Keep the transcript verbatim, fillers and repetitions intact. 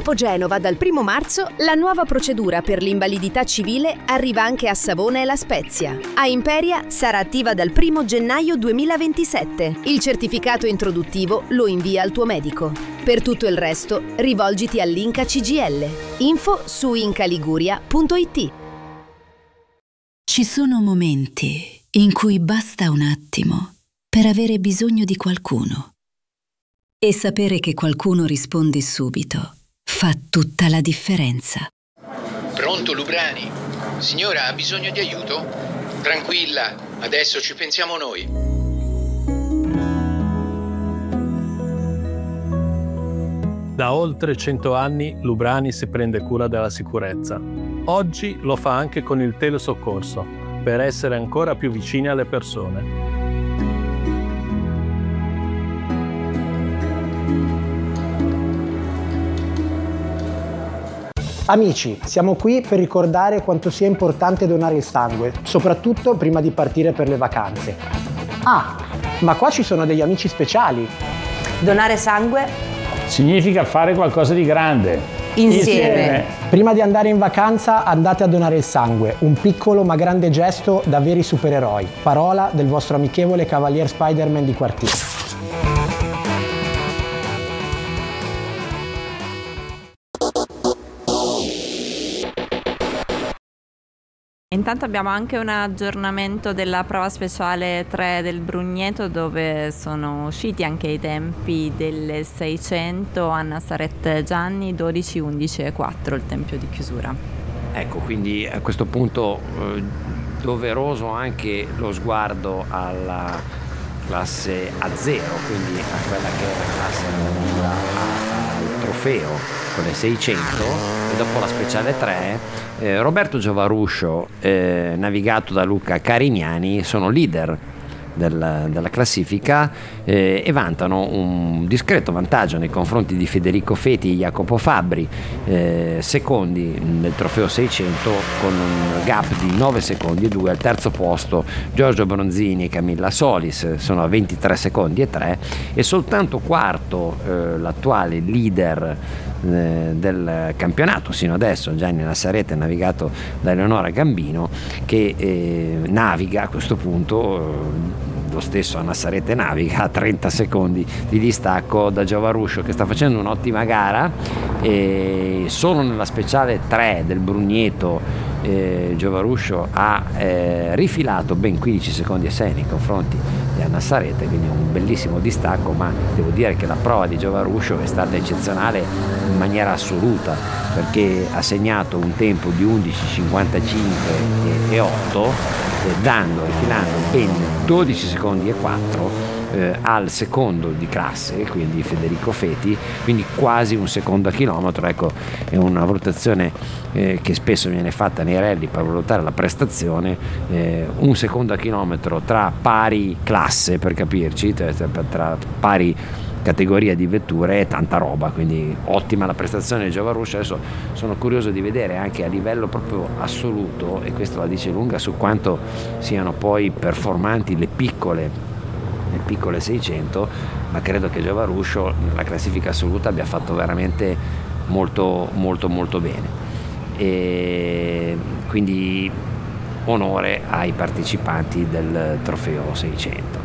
Dopo Genova, dal primo marzo, la nuova procedura per l'invalidità civile arriva anche a Savona e La Spezia. A Imperia sarà attiva dal primo gennaio duemilaventisette. Il certificato introduttivo lo invia al tuo medico. Per tutto il resto, rivolgiti all'Inca C G L. Info su incaliguria punto it. Ci sono momenti in cui basta un attimo per avere bisogno di qualcuno. E sapere che qualcuno risponde subito fa tutta la differenza. Pronto, Lubrani? Signora, ha bisogno di aiuto? Tranquilla, adesso ci pensiamo noi. Da oltre cento anni Lubrani si prende cura della sicurezza. Oggi lo fa anche con il telesoccorso, per essere ancora più vicini alle persone. Amici, siamo qui per ricordare quanto sia importante donare il sangue, soprattutto prima di partire per le vacanze. Ah, ma qua ci sono degli amici speciali. Donare sangue significa fare qualcosa di grande. Insieme. Insieme. Prima di andare in vacanza andate a donare il sangue, un piccolo ma grande gesto da veri supereroi. Parola del vostro amichevole Cavalier Spider-Man di quartiere. Intanto abbiamo anche un aggiornamento della prova speciale tre del Brugneto, dove sono usciti anche i tempi del seicento a Nazareth Gianni, dodici, undici e quattro il tempio di chiusura. Ecco, quindi a questo punto eh, doveroso anche lo sguardo alla classe A zero, quindi a quella che è la classe relativa al trofeo con le seicento, e dopo la speciale tre eh, Roberto Giovaruscio, eh, navigato da Luca Carignani, sono leader del, della classifica eh, e vantano un discreto vantaggio nei confronti di Federico Feti e Jacopo Fabbri, eh, secondi nel trofeo seicento con un gap di nove secondi e due. Al terzo posto Giorgio Bronzini e Camilla Solis sono a ventitré secondi e tre, e soltanto quarto eh, l'attuale leader del campionato sino adesso, Gianni Nassarete, navigato da Eleonora Gambino, che eh, naviga a questo punto, eh, lo stesso a Nassarete naviga a trenta secondi di distacco da Giovaruscio, che sta facendo un'ottima gara, e solo nella speciale tre del Brugneto eh, Giovaruscio ha eh, rifilato ben quindici secondi e sei nei confronti di Nassarete, quindi un bellissimo distacco. Ma devo dire che la prova di Giovaruscio è stata eccezionale in maniera assoluta, perché ha segnato un tempo di undici cinquantacinque e otto, eh, dando, rifilando ben dodici secondi e quattro eh, al secondo di classe, quindi Federico Feti, quindi quasi un secondo a chilometro. Ecco, è una valutazione eh, che spesso viene fatta nei rally per valutare la prestazione, eh, un secondo a chilometro tra pari classe, per capirci, tra, tra pari categoria di vetture, è tanta roba, quindi ottima la prestazione di Giovaruscio. Adesso sono curioso di vedere anche a livello proprio assoluto, e questo la dice lunga su quanto siano poi performanti le piccole le piccole seicento, ma credo che Giovaruscio nella classifica assoluta abbia fatto veramente molto molto molto bene, e quindi onore ai partecipanti del trofeo seicento.